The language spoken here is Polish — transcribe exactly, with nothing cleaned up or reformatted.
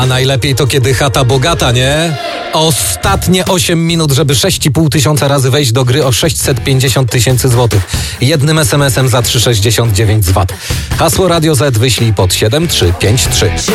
A najlepiej to kiedy chata bogata, nie? Ostatnie osiem minut, żeby sześć i pół tysiąca razy wejść do gry o sześćset pięćdziesiąt tysięcy złotych. Jednym es em esem za trzy sześćdziesiąt dziewięć z V A T. Hasło Radio Z wyślij pod siedem trzy pięć trzy.